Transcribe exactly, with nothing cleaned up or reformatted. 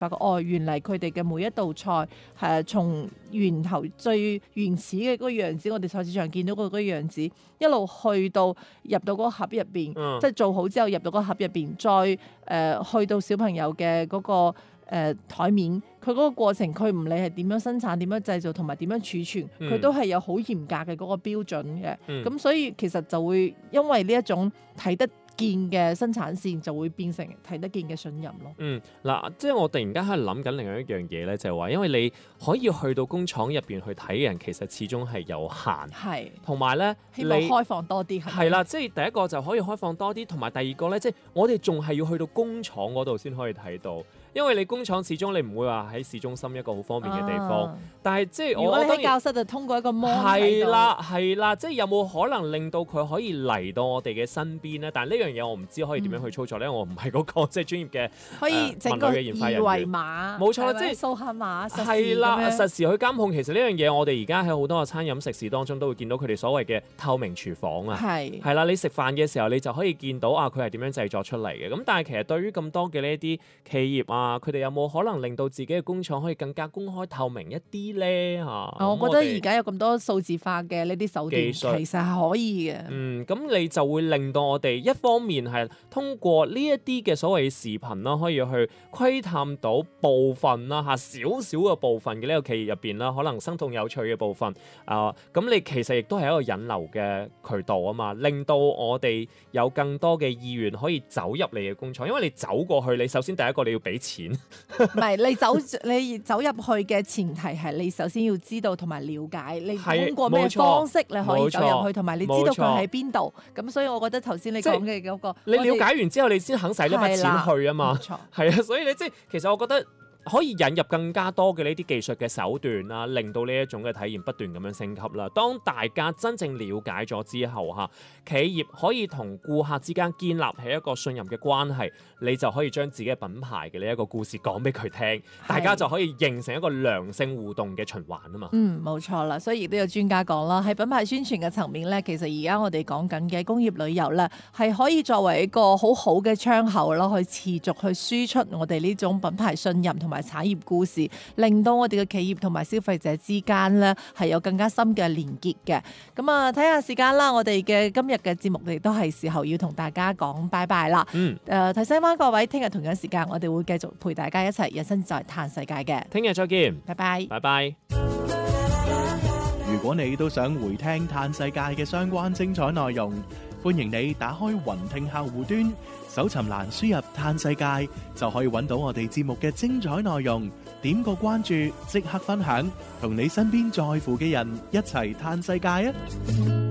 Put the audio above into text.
發覺哦，原嚟佢哋嘅每一道菜係從源頭最原始嘅嗰個樣子，我哋菜市場見到嗰個樣子，一路去到入到嗰個盒入邊， 嗯、 即係做好之後入到嗰個盒入邊，再誒、呃、去到小朋友嘅嗰、嗰個誒台、呃、面，佢嗰個過程，佢唔理係點樣生產、點樣製造同埋點樣儲存，佢、嗯、都係有好嚴格嘅嗰個標準嘅。咁、嗯、所以其實就會因為呢一種睇得見嘅生產線就會變成睇得見嘅信任咯。 嗯，嗱，即係我突然間喺度諗緊另外一樣嘢咧，就係話，因為你可以去到工廠入邊去睇嘅人，其實始終係有限，係，同埋咧， 希望開放多啲， 係啦，即係第一個就可以開放多啲，同埋第二個咧，即係我哋仲係要去到工廠嗰度先可以睇到。因為你工廠始終你唔會話喺市中心一個好方便嘅地方，啊、但係即係我如果你喺教室就通過一個模係啦係啦，即係有冇可能令到佢可以嚟到我哋嘅身邊咧？但係呢樣嘢我唔知可以點樣去操作咧，嗯、因為我唔係嗰個即係專業嘅可以整個二維碼， 冇錯啦，即係掃下碼， 係啦，實時去監控。其實呢樣嘢我哋而家喺好多嘅餐飲食肆當中都會見到佢哋所謂嘅透明廚房啊，係係啦，你食飯嘅時候你就可以見到啊佢係點樣製作出嚟嘅。咁但係其實對於咁多嘅呢一啲企業啊，佢哋有冇可能令到自己嘅工廠可以更加公開透明一啲咧嚇？ 我覺得而家有咁多數字化嘅呢啲手段，其實係可以嘅。 嗯，咁你就會令到我哋一方面係通過呢一啲嘅所謂視頻啦，可以去窺探到部分啦嚇，少少嘅部分嘅呢個企業入邊啦，可能生動有趣嘅部分啊。咁、呃、你其實亦都係一個引流嘅渠道啊嘛，令到我哋有更多嘅意願可以走入你嘅工廠，因為你走過去，你首先第一個你要俾錢。 唔係你走你走入去嘅前提係你首先要知道同埋了解，你通過咩方式你可以走入去，同埋你知道佢喺邊度。咁所以我覺得頭先你講嘅嗰個， 你了解完之後，你先肯使呢筆錢去啊嘛。冇錯，係啊，所以你即係其實我覺得可以引入更加多嘅呢啲技術嘅手段啦，令到呢一種嘅體驗不斷咁樣升級啦。當大家真正了解咗之後嚇，企業可以同顧客之間建立起一個信任嘅關係，你就可以將自己嘅品牌嘅呢一個故事講俾佢聽，大家就可以形成一個良性互動嘅循環啊嘛。 嗯，冇錯啦，所以亦都有專家講啦，喺品牌宣傳嘅層面咧，其實而家我哋講緊嘅工業旅遊咧，係可以作為一個好好嘅窗口咯，去持續去輸出我哋呢種品牌信任同埋產業故事，令到我哋嘅企業同埋消費者之間咧係有更加深嘅連結嘅。咁啊，睇下時間啦，我哋嘅今日嘅節目亦都係時候要同大家講拜拜啦。嗯。誒、呃，提醒翻各位，聽日同樣時間我哋會繼續陪大家一齊人生在嘆世界嘅。 聽日再見。 拜拜。 拜拜。 如果你都想回聽嘆世界嘅相關精彩內容，歡迎你打開雲聽客戶端，搜尋欄輸入嘆世界，就可以揾到我哋節目嘅精彩內容。點個關注，即刻分享，同你身邊在乎嘅人一齊嘆世界啊！